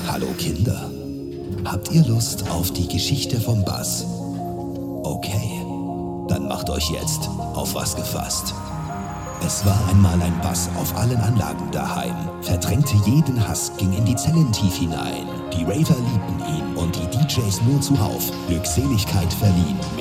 Hallo Kinder. Habt ihr Lust auf die Geschichte vom Bass? Okay, dann macht euch jetzt auf was gefasst. Es war einmal ein Bass auf allen Anlagen daheim, verdrängte jeden Hass, ging in die Zellen tief hinein. Die Raver liebten ihn und die DJs nur zuhauf, Glückseligkeit verliehen.